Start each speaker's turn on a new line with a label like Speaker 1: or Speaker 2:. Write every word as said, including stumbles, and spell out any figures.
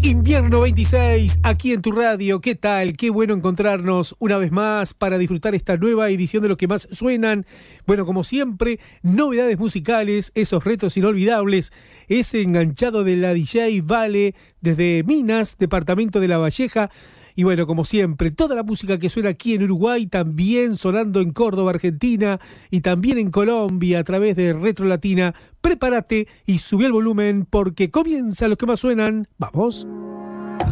Speaker 1: Invierno veintiséis, aquí en tu radio. ¿Qué tal? Qué bueno encontrarnos una vez más para disfrutar esta nueva edición de Lo que más suenan. Bueno, como siempre, novedades musicales, esos retos inolvidables, ese enganchado de la D J Vale desde Minas, departamento de La Valleja. Y bueno, como siempre, toda la música que suena aquí en Uruguay, también sonando en Córdoba, Argentina, y también en Colombia a través de Retro Latina. Prepárate y subí el volumen porque comienza Lo que más suenan. ¡Vamos!